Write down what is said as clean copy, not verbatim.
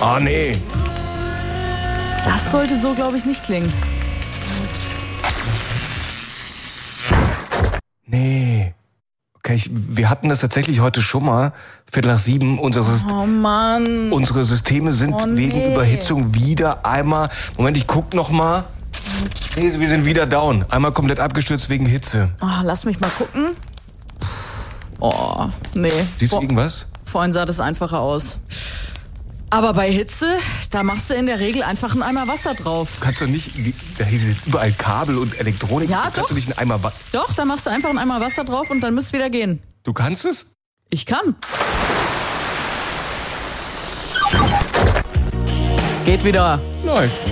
Oh, nee. Das sollte so, glaube ich, nicht klingen. Nee. Okay, wir hatten das tatsächlich heute schon mal. 6:15. Oh Mann. Unsere Systeme sind wegen Überhitzung wieder einmal... Moment, ich guck noch mal. Nee, wir sind wieder down. Einmal komplett abgestürzt wegen Hitze. Oh, lass mich mal gucken. Oh, nee. Siehst du irgendwas? Vorhin sah das einfacher aus. Aber bei Hitze, da machst du in der Regel einfach einen Eimer Wasser drauf. Kannst du nicht... Da sind überall Kabel und Elektronik. Ja, kannst doch. du nicht einen Eimer Wasser... Doch, da machst du einfach einen Eimer Wasser drauf und dann müsst wieder gehen. Du kannst es? Ich kann. Geht wieder. Nein.